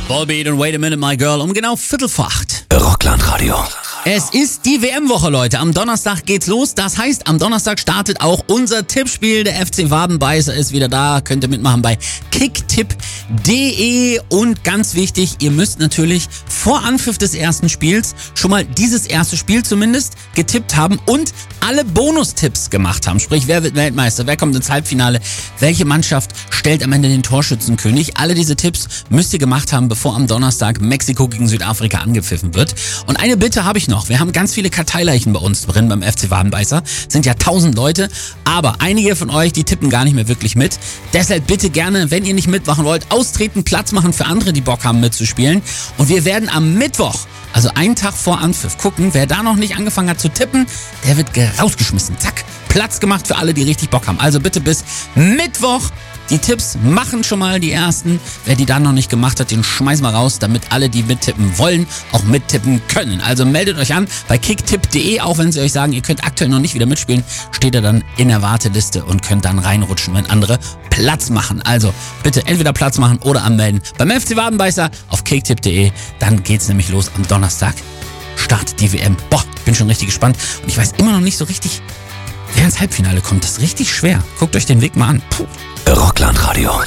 Volbeat und Wait a Minute, My Girl um genau 7:45. Rockland-Radio. Es ist die WM-Woche, Leute. Am Donnerstag geht's los. Das heißt, am Donnerstag startet auch unser Tippspiel. Der FC Wadenbeißer ist wieder da. Könnt ihr mitmachen bei kicktipp.de. Und ganz wichtig, ihr müsst natürlich vor Anpfiff des ersten Spiels schon mal dieses erste Spiel zumindest getippt haben und alle Bonustipps gemacht haben. Sprich, wer wird Weltmeister, wer kommt ins Halbfinale, welche Mannschaft stellt am Ende den Torschützenkönig. Alle diese Tipps müsst ihr gemacht haben, bevor am Donnerstag Mexiko gegen Südafrika angepfiffen wird. Und eine Bitte habe ich noch. Wir haben ganz viele Karteileichen bei uns drin beim FC Wadenbeißer. Sind ja 1000 Leute, aber einige von euch, die tippen gar nicht mehr wirklich mit. Deshalb bitte gerne, wenn ihr nicht mitmachen wollt, austreten, Platz machen für andere, die Bock haben mitzuspielen. Und wir werden am Mittwoch, also einen Tag vor Anpfiff, gucken, wer da noch nicht angefangen hat zu tippen, der wird rausgeschmissen. Zack, Platz gemacht für alle, die richtig Bock haben. Also bitte bis Mittwoch die Tipps machen schon mal die ersten. Wer die dann noch nicht gemacht hat, den schmeißen wir raus, damit alle, die mittippen wollen, auch mittippen können. Also meldet euch an bei kicktipp.de, auch wenn sie euch sagen, ihr könnt aktuell noch nicht wieder mitspielen, steht ihr dann in der Warteliste und könnt dann reinrutschen, wenn andere Platz machen. Also bitte entweder Platz machen oder anmelden beim FC Wadenbeißer auf kicktipp.de. Dann geht's nämlich los am Donnerstag. Startet die WM. Boah, ich bin schon richtig gespannt und ich weiß immer noch nicht so richtig, wer ins Halbfinale kommt. Das ist richtig schwer. Guckt euch den Weg mal an. Puh. Rockland-Radio.